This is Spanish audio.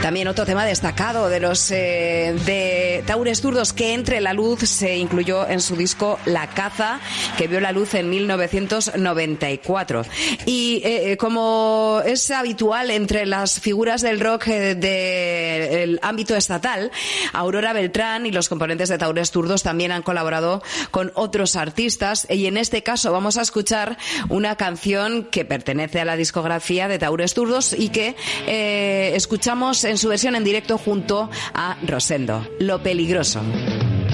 También otro tema destacado de los de Taures Zurdos, que Entre la luz se incluyó en su disco La caza, que vio la luz en 1994. Y como es habitual entre las figuras del rock del ámbito estatal, Aurora Beltrán y los componentes de Taures Zurdos también han colaborado con otros artistas, y en este caso vamos a escuchar una canción que pertenece a la discografía de Taures Zurdos y que escuchamos en su versión en directo junto a Rosendo, Lo peligroso.